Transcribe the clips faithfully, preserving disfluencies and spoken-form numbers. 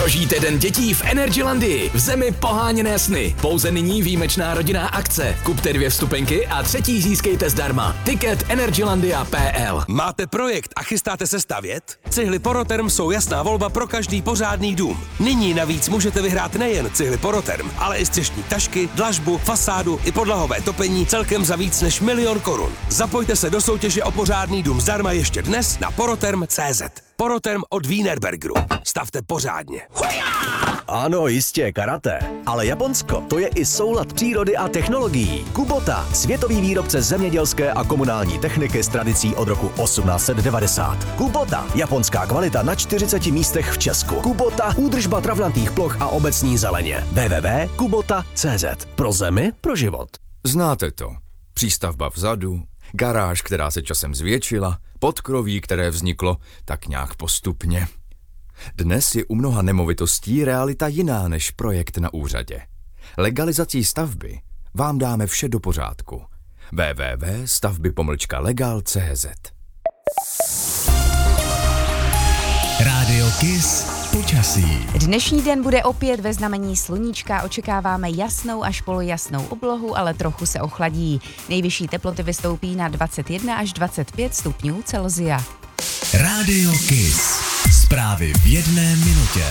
Prožijte den dětí v Energylandii, v zemi poháněné sny. Pouze nyní výjimečná rodinná akce. Kupte dvě vstupenky a třetí získejte zdarma. Tiket energylandia tečka pé el. Máte projekt a chystáte se stavět? Cihly Poroterm jsou jasná volba pro každý pořádný dům. Nyní navíc můžete vyhrát nejen cihly Poroterm, ale i střešní tašky, dlažbu, fasádu i podlahové topení celkem za víc než milion korun. Zapojte se do soutěže o pořádný dům zdarma ještě dnes na poroterm tečka cé zet. Poroterm od Wienerbergeru. Stavte pořádně. Ano, jistě, karate. Ale Japonsko, to je i soulad přírody a technologií. Kubota, světový výrobce zemědělské a komunální techniky s tradicí od roku osmnáct set devadesát. Kubota, japonská kvalita na čtyřiceti místech v Česku. Kubota, údržba travnatých ploch a obecní zeleně. w w w tečka kubota tečka cé zet. Pro zemi, pro život. Znáte to. Přístavba vzadu, garáž, která se časem zvětšila, podkroví, které vzniklo tak nějak postupně. Dnes je u mnoha nemovitostí realita jiná než projekt na úřadě. Legalizací stavby vám dáme vše do pořádku. w w w tečka stavby pomlčka legal tečka cé zet. Rádio Kiss počasí. Dnešní den bude opět ve znamení sluníčka, očekáváme jasnou až polojasnou oblohu, ale trochu se ochladí. Nejvyšší teploty vystoupí na dvacet jedna až dvacet pět stupňů Celsia. Rádio Kiss. Zprávy v jedné minutě.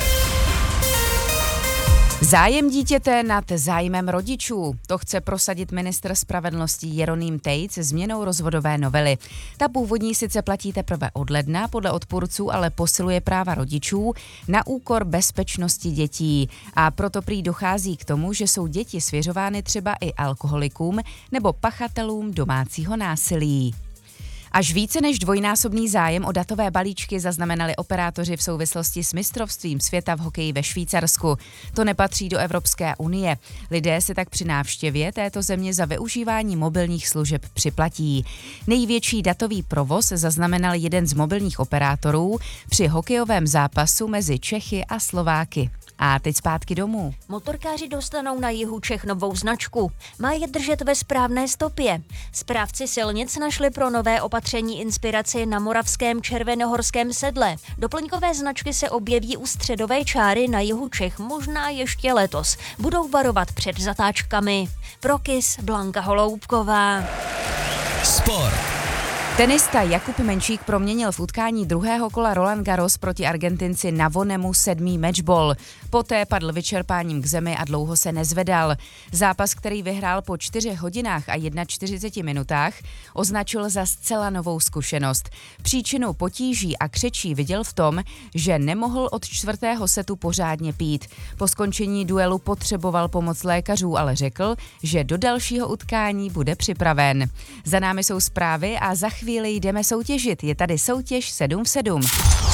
Zájem dítěte nad zájmem rodičů. To chce prosadit ministr spravedlnosti Jeroným Tejc změnou rozvodové novely. Ta původní sice platí teprve od ledna, podle odpůrců ale posiluje práva rodičů na úkor bezpečnosti dětí. A proto prý dochází k tomu, že jsou děti svěřovány třeba i alkoholikům nebo pachatelům domácího násilí. Až více než dvojnásobný zájem o datové balíčky zaznamenali operátoři v souvislosti s mistrovstvím světa v hokeji ve Švýcarsku. To nepatří do Evropské unie. Lidé se tak při návštěvě této země za využívání mobilních služeb připlatí. Největší datový provoz zaznamenal jeden z mobilních operátorů při hokejovém zápasu mezi Čechy a Slováky. A teď zpátky domů. Motorkáři dostanou na jihu Čech novou značku. Má je držet ve správné stopě. Správci silnic našli pro nové opatření inspiraci na moravském Červenohorském sedle. Doplňkové značky se objeví u středové čáry na jihu Čech možná ještě letos. Budou varovat před zatáčkami. Pro Kiss Blanka Holoubková. Sport. Tenista Jakub Menšík proměnil v utkání druhého kola Roland Garros proti Argentinci Navonemu sedmý matchball. Poté padl vyčerpáním k zemi a dlouho se nezvedal. Zápas, který vyhrál po čtyřech hodinách a čtyřiceti jedna minutách, označil za zcela novou zkušenost. Příčinu potíží a křečí viděl v tom, že nemohl od čtvrtého setu pořádně pít. Po skončení duelu potřeboval pomoc lékařů, ale řekl, že do dalšího utkání bude připraven. Za námi jsou zprávy a za chvíli jdeme soutěžit. Je tady soutěž sedm v sedm.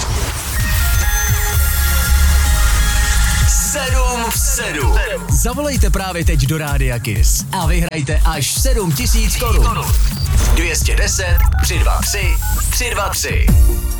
sedm v sedm. Zavolejte právě teď do Rádia Kiss a vyhrajte až sedm tisíc korun. dvě stě deset, tři dva tři, tři dva tři.